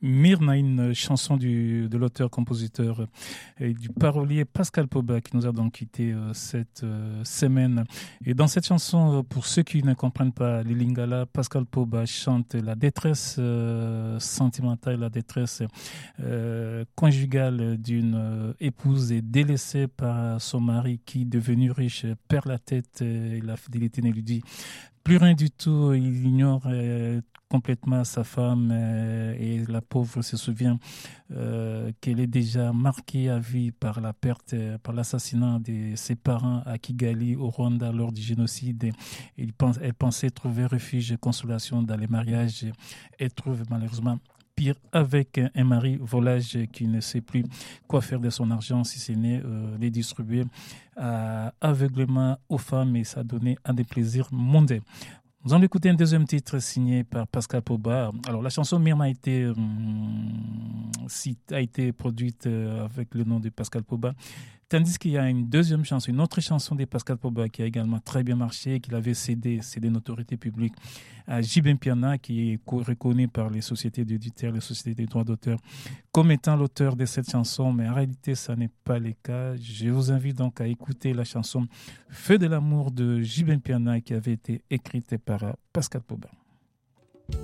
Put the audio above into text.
Myrna, une chanson de l'auteur-compositeur et du parolier Pascal Poba qui nous a donc quitté cette semaine. Et dans cette chanson, pour ceux qui ne comprennent pas les Lingala, Pascal Poba chante la détresse sentimentale, la détresse conjugale d'une épouse délaissée par son mari qui, devenu riche, perd la tête et la fidélité ne lui dit plus rien du tout. Il ignore complètement sa femme et la pauvre se souvient qu'elle est déjà marquée à vie par la perte, par l'assassinat de ses parents à Kigali au Rwanda lors du génocide. Elle pensait trouver refuge et consolation dans les mariages. Elle trouve malheureusement pire avec un mari volage qui ne sait plus quoi faire de son argent si ce n'est les distribuer aveuglément aux femmes et ça donnait un des plaisirs mondains. Nous allons écouter un deuxième titre signé par Pascal Poba. Alors, la chanson Myrna a été produite avec le nom de Pascal Poba. Tandis qu'il y a une deuxième chanson, une autre chanson de Pascal Poba qui a également très bien marché, qu'il avait cédé notoriété publique à Jibin Piana, qui est reconnu par les sociétés d'éditeurs, les sociétés de droits d'auteur, comme étant l'auteur de cette chanson. Mais en réalité, ça n'est pas le cas. Je vous invite donc à écouter la chanson Feu de l'amour de Jibin Piana qui avait été écrite par Pascal Poba.